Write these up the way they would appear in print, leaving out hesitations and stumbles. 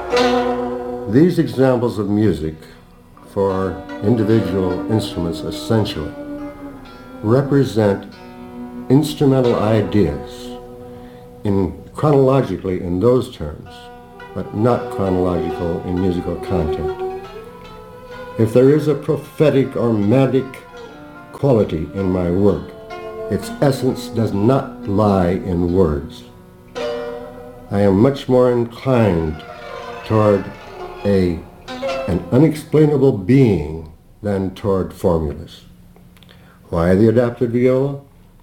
These examples of music for individual instruments essentially represent instrumental ideas chronologically in those terms, but not chronological in musical content. If there is a prophetic or magic quality in my work, its essence does not lie in words. I am much more inclined toward an unexplainable being than toward formulas. Why the adapted viola?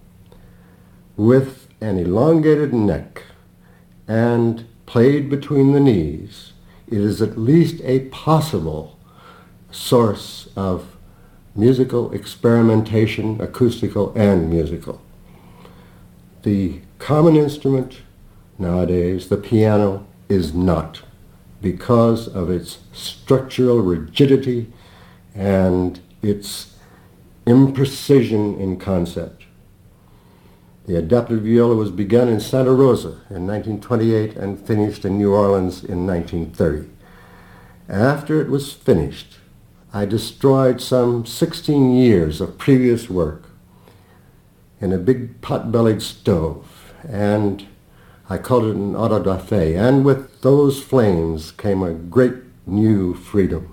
With an elongated neck and played between the knees, it is at least a possible source of musical experimentation, acoustical and musical. The common instrument nowadays, the piano, is not, because of its structural rigidity and its imprecision in concept. The adapted viola was begun in Santa Rosa in 1928 and finished in New Orleans in 1930. After it was finished, I destroyed some 16 years of previous work in a big pot-bellied stove, and I called it an auto da fe, and with those flames came a great new freedom.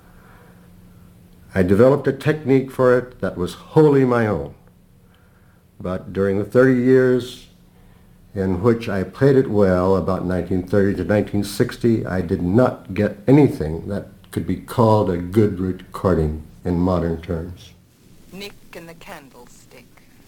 I developed a technique for it that was wholly my own. But during the 30 years in which I played it well, about 1930 to 1960, I did not get anything that could be called a good recording in modern terms. Nick and the Candlestick.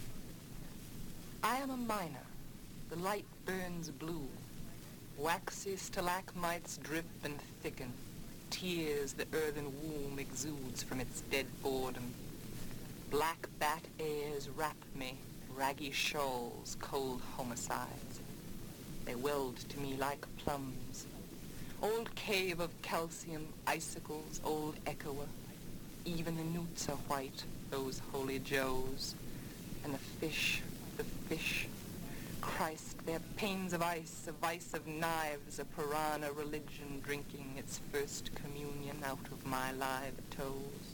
I am a miner. The light burns blue. Waxy stalagmites drip and thicken. Tears the earthen womb exudes from its dead boredom. Black bat airs wrap me, raggy shawls, cold homicides. They weld to me like plums. Old cave of calcium, icicles, old echoer. Even the newts are white, those holy joes. And the fish, Christ, their panes of ice, a vice of knives, a piranha religion drinking its first communion out of my live toes.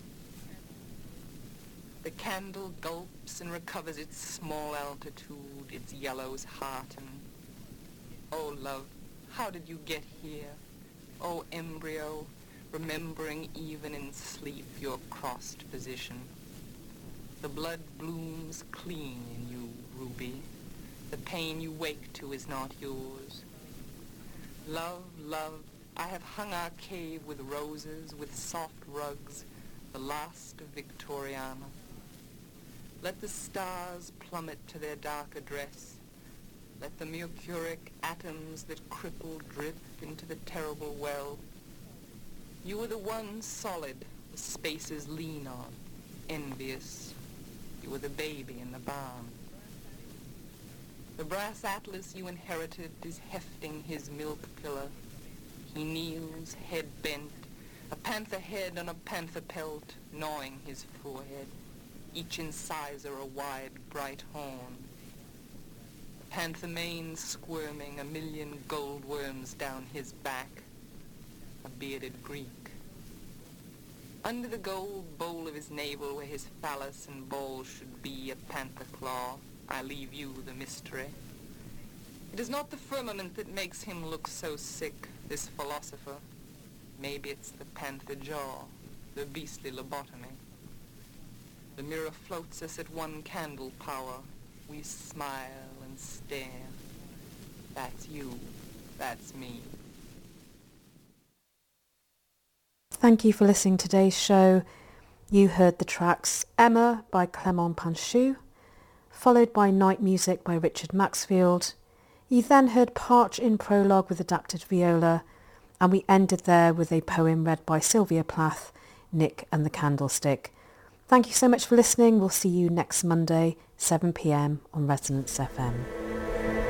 The candle gulps and recovers its small altitude, its yellows hearten. Oh, love, how did you get here? Oh, embryo, remembering even in sleep your crossed position. The blood blooms clean in you, Ruby. The pain you wake to is not yours. Love, love, I have hung our cave with roses, with soft rugs, the last of Victoriana. Let the stars plummet to their dark address. Let the mercuric atoms that cripple drip into the terrible well. You are the one solid the spaces lean on, envious. You are the baby in the barn. The brass atlas you inherited is hefting his milk pillar. He kneels, head bent, a panther head on a panther pelt, gnawing his forehead, each incisor a wide, bright horn. The panther mane squirming, a million gold worms down his back, a bearded Greek. Under the gold bowl of his navel, where his phallus and balls should be, a panther claw. I leave you the mystery. It is not the firmament that makes him look so sick, this philosopher. Maybe it's the panther jaw, the beastly lobotomy. The mirror floats us at one candle power. We smile and stare. That's you. That's me. Thank you for listening to today's show. You heard the tracks Emma by Clement Panchou, followed by Night Music by Richard Maxfield. You then heard Parch in prologue with adapted viola, and we ended there with a poem read by Sylvia Plath, Nick and the Candlestick. Thank you so much for listening. We'll see you next Monday, 7 p.m. on Resonance FM.